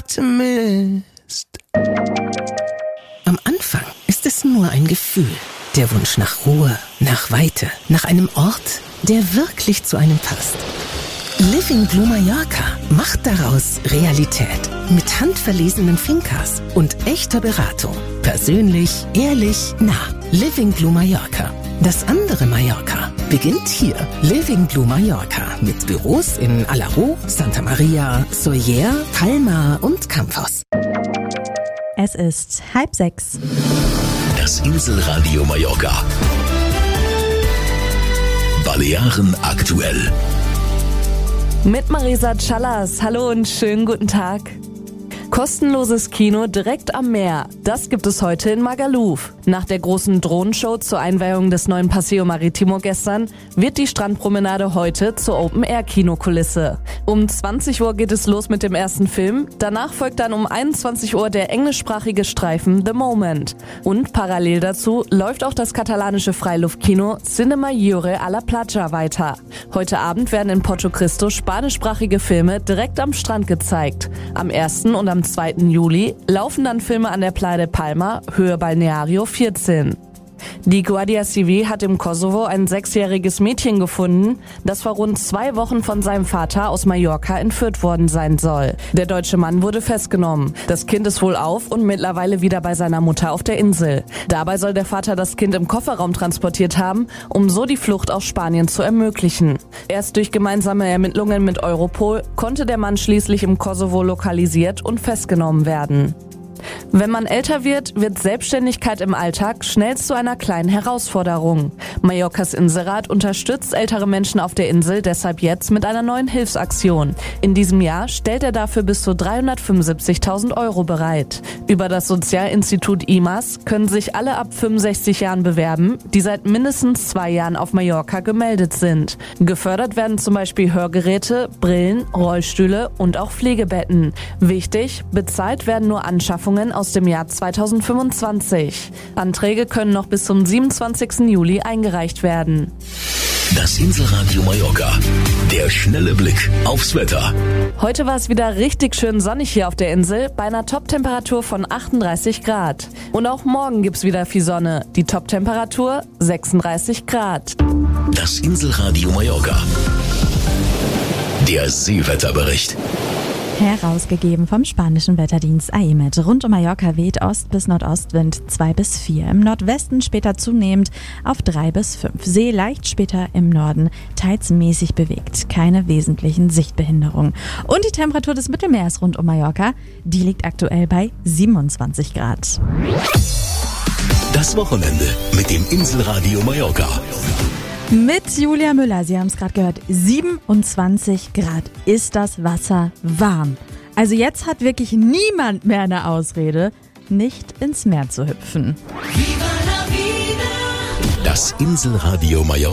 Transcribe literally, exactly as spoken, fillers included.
optimist. Am Anfang ist es nur ein Gefühl. Der Wunsch nach Ruhe, nach Weite, nach einem Ort, der wirklich zu einem passt. Living Blue Mallorca macht daraus Realität. Mit handverlesenen Fincas und echter Beratung. Persönlich, ehrlich, nah. Living Blue Mallorca. Das andere Mallorca beginnt hier. Living Blue Mallorca mit Büros in Alaró, Santa Maria, Sóller, Palma und Campos. Es ist halb sechs. Das Inselradio Mallorca. Balearen aktuell. Mit Marisa Callas. Hallo und schönen guten Tag. Kostenloses Kino direkt am Meer. Das gibt es heute in Magaluf. Nach der großen Drohnenshow zur Einweihung des neuen Paseo Marítimo gestern wird die Strandpromenade heute zur Open-Air-Kinokulisse. Um zwanzig Uhr geht es los mit dem ersten Film. Danach folgt dann um einundzwanzig Uhr der englischsprachige Streifen The Moment. Und parallel dazu läuft auch das katalanische Freiluftkino Cinema Lliure a la Platja weiter. Heute Abend werden in Porto Cristo spanischsprachige Filme direkt am Strand gezeigt. Am ersten und am zweiten Juli laufen dann Filme an der Playa de Palma, Höhe Balneario vierzehn. Die Guardia Civil hat im Kosovo ein sechsjähriges Mädchen gefunden, das vor rund zwei Wochen von seinem Vater aus Mallorca entführt worden sein soll. Der deutsche Mann wurde festgenommen. Das Kind ist wohl auf und mittlerweile wieder bei seiner Mutter auf der Insel. Dabei soll der Vater das Kind im Kofferraum transportiert haben, um so die Flucht aus Spanien zu ermöglichen. Erst durch gemeinsame Ermittlungen mit Europol konnte der Mann schließlich im Kosovo lokalisiert und festgenommen werden. Wenn man älter wird, wird Selbstständigkeit im Alltag schnell zu einer kleinen Herausforderung. Mallorcas Inselrat unterstützt ältere Menschen auf der Insel deshalb jetzt mit einer neuen Hilfsaktion. In diesem Jahr stellt er dafür bis zu dreihundertfünfundsiebzigtausend Euro bereit. Über das Sozialinstitut I M A S können sich alle ab fünfundsechzig Jahren bewerben, die seit mindestens zwei Jahren auf Mallorca gemeldet sind. Gefördert werden zum Beispiel Hörgeräte, Brillen, Rollstühle und auch Pflegebetten. Wichtig, bezahlt werden nur Anschaffungen aus dem Jahr zweitausendfünfundzwanzig. Anträge können noch bis zum siebenundzwanzigsten Juli eingereicht werden. Das Inselradio Mallorca. Der schnelle Blick aufs Wetter. Heute war es wieder richtig schön sonnig hier auf der Insel, bei einer Toptemperatur von achtunddreißig Grad. Und auch morgen gibt's wieder viel Sonne. Die Toptemperatur sechsunddreißig Grad. Das Inselradio Mallorca. Der Seewetterbericht. Herausgegeben vom spanischen Wetterdienst A E M E T. Rund um Mallorca weht Ost- bis Nordostwind zwei bis vier. Im Nordwesten später zunehmend auf drei bis fünf. See leicht später im Norden, teils mäßig bewegt. Keine wesentlichen Sichtbehinderungen. Und die Temperatur des Mittelmeers rund um Mallorca, die liegt aktuell bei siebenundzwanzig Grad. Das Wochenende mit dem Inselradio Mallorca. Mit Julia Müller, Sie haben es gerade gehört, siebenundzwanzig Grad ist das Wasser warm. Also jetzt hat wirklich niemand mehr eine Ausrede, nicht ins Meer zu hüpfen. Das Inselradio Mallorca.